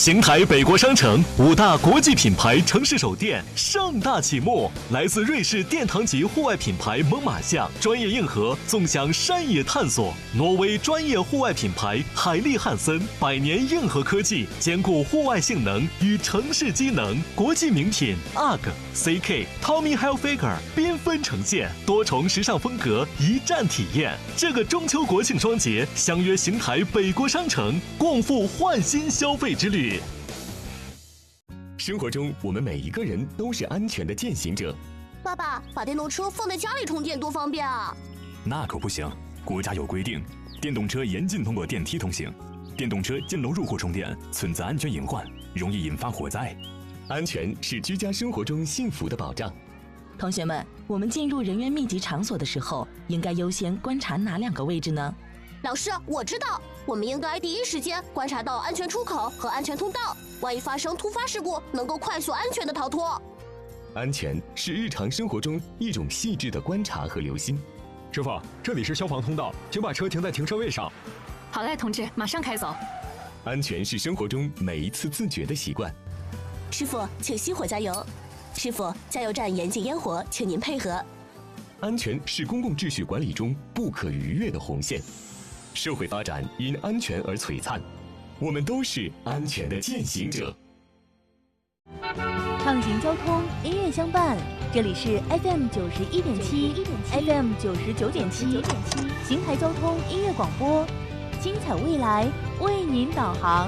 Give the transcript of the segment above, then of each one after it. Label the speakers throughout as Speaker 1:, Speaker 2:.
Speaker 1: 邢台北国商城5大国际品牌城市首店盛大启幕，来自瑞士殿堂级户外品牌猛犸象专业硬核纵享山野探索，挪威专业户外品牌海利汉森100年硬核科技兼顾户外性能与城市机能，国际名品 UGG、CK、Tommy Hilfiger 缤纷呈现，多重时尚风格一站体验。这个中秋国庆双节，相约邢台北国商城，共赴焕新消费之旅。
Speaker 2: 生活中，我们每一个人都是安全的践行者。
Speaker 3: 爸爸，把电动车放在家里充电多方便啊！
Speaker 4: 那可不行，国家有规定，电动车严禁通过电梯通行，电动车进楼入户充电存在安全隐患，容易引发火灾。
Speaker 2: 安全是居家生活中幸福的保障。
Speaker 5: 同学们，我们进入人员密集场所的时候，应该优先观察哪2个位置呢？
Speaker 3: 老师，我知道，我们应该第一时间观察到安全出口和安全通道，万一发生突发事故，能够快速安全的逃脱。
Speaker 2: 安全是日常生活中一种细致的观察和留心。
Speaker 6: 师傅，这里是消防通道，请把车停在停车位上。
Speaker 7: 好嘞，同志，马上开走。
Speaker 2: 安全是生活中每一次自觉的习惯。
Speaker 5: 师傅，请熄火加油。师傅，加油站严禁烟火，请您配合。
Speaker 2: 安全是公共秩序管理中不可逾越的红线。社会发展因安全而璀璨，我们都是安全的践行者。
Speaker 8: 畅行交通，音乐相伴，这里是 FM 91.7 FM 99.7邢台交通音乐广播，精彩未来为您导航。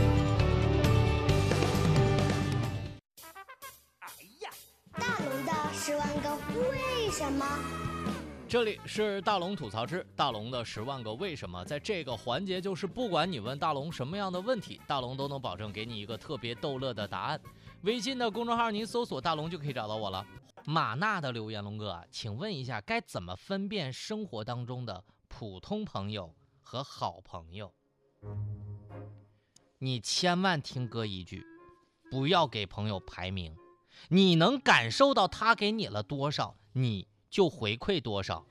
Speaker 9: 大龙的10万个为什么。
Speaker 10: 这里是大龙吐槽之大龙的10万个为什么。在这个环节，就是不管你问大龙什么样的问题，大龙都能保证给你一个特别逗乐的答案。微信的公众号您搜索大龙就可以找到我了。马娜的留言，龙哥，请问一下，该怎么分辨生活当中的普通朋友和好朋友？你千万听哥一句，不要给朋友排名，你能感受到他给你了多少，你就回馈多少。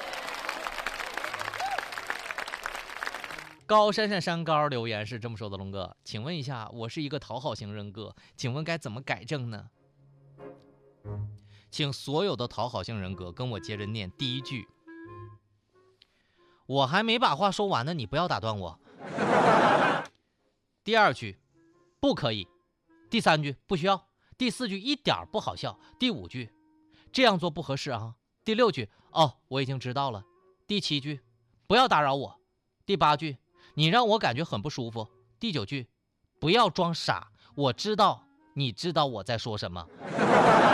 Speaker 10: 高山高留言是这么说的，龙哥，请问一下，我是一个讨好型人格，请问该怎么改正呢？请所有的讨好型人格跟我接着念第一句。我还没把话说完呢，你不要打断我。第2句，不可以。第3句，不需要。第4句，一点不好笑。第5句，这样做不合适啊。第6句，哦，我已经知道了。第7句，不要打扰我。第8句，你让我感觉很不舒服。第9句，不要装傻，我知道你知道我在说什么。